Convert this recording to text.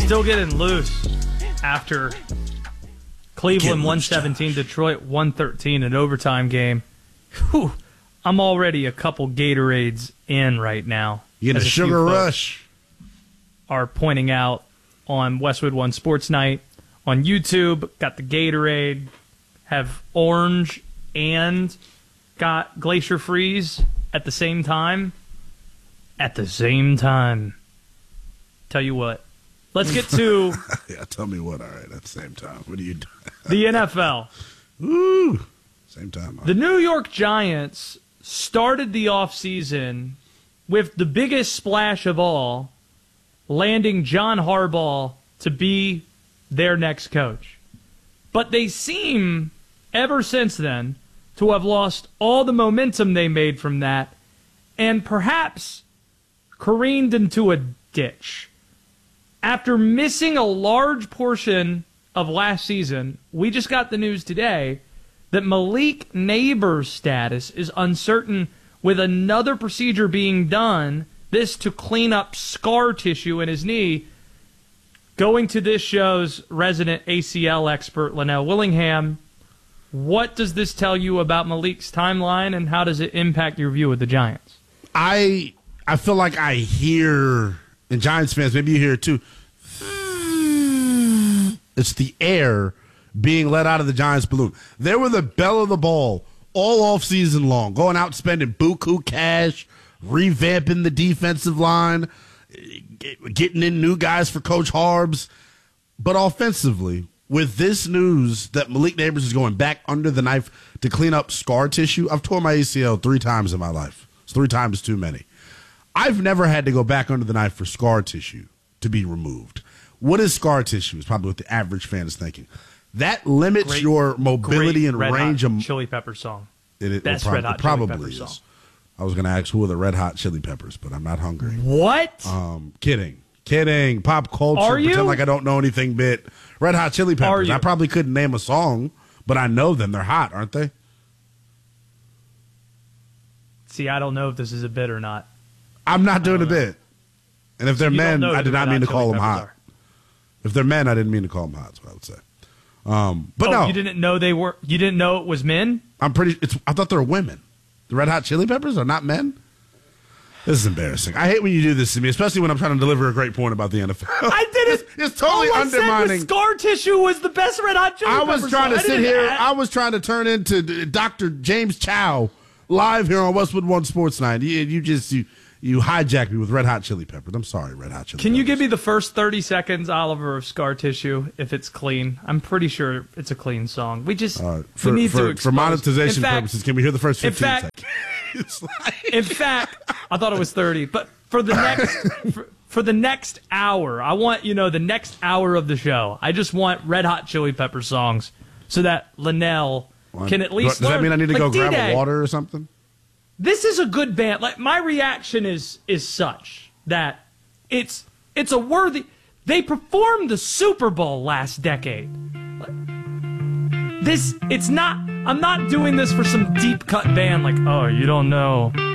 Still getting loose after Cleveland 117, Detroit 113, an overtime game. Whew, I'm already a couple Gatorades in right now. You get a sugar rush. Are pointing out on Westwood One Sports Night on YouTube. Got the Gatorade, have orange, and got Glacier Freeze at the same time. At the same time. Tell you what. Let's get to... Yeah, tell me what. All right, at the same time. What are you doing? The NFL. Ooh. Same time. Huh? The New York Giants started the offseason with the biggest splash of all, landing John Harbaugh to be their next coach. But they seem, ever since then, to have lost all the momentum they made from that and perhaps careened into a ditch. After missing a large portion of last season, we just got the news today that Malik Neighbors' status is uncertain, with another procedure being done, this to clean up scar tissue in his knee. Going to this show's resident ACL expert, Linnell Willingham, what does this tell you about Malik's timeline, and how does it impact your view of the Giants? I feel like I hear, and Giants fans, maybe you hear it too, it's the air being let out of the Giants balloon. They were the belle of the ball all off season long, going out spending buku cash, revamping the defensive line, getting in new guys for Coach Harbs. But offensively, with this news that Malik Neighbors is going back under the knife to clean up scar tissue, I've torn my ACL 3 times in my life. It's 3 times too many. I've never had to go back under the knife for scar tissue to be removed. What is scar tissue is probably what the average fan is thinking. That limits your mobility and range of Chili Pepper song. Best Red Hot Chili Pepper song. I was going to ask who are the Red Hot Chili Peppers, but I'm not hungry. What? Kidding. Pop culture. Are you? Pretend like I don't know anything. Bit Red Hot Chili Peppers. I probably couldn't name a song, but I know them. They're hot, aren't they? See, I don't know if this is a bit or not. I'm not doing a bit. And if they're men, I did not mean to call them hot. If they're men, I didn't mean to call them hot. That's what I would say. But no, you didn't know they were. You didn't know it was men. I thought they were women. The Red Hot Chili Peppers are not men. This is embarrassing. I hate when you do this to me, especially when I'm trying to deliver a great point about the NFL. I did it. It's totally undermining. I said was scar tissue was the best Red Hot Chili Peppers. I was trying to sit here. I was trying to turn into Dr. James Chow live here on Westwood One Sports Night. You hijacked me with Red Hot Chili Peppers. I'm sorry, Red Hot Chili Peppers. Can you give me the first 30 seconds, Oliver, of scar tissue, if it's clean? I'm pretty sure it's a clean song. We just we need to expose. For monetization purposes, can we hear the first 15 seconds? In fact, I thought it was 30. But for the next for the next hour, I want, the next hour of the show, I just want Red Hot Chili Pepper songs so that Linnell can at least Does that mean I need to go grab D-Day, a water or something? This is a good band. Like, my reaction is such that it's a worthy. They performed the Super Bowl last decade. I'm not doing this for some deep cut band like, oh, you don't know